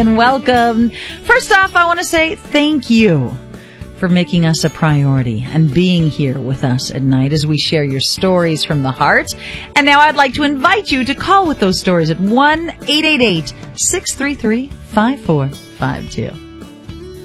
And welcome. First off, I want to say thank you for making us a priority and being here with us at night as we share your stories from the heart. And now I'd like to invite you to call with those stories at 1-888-633-5452.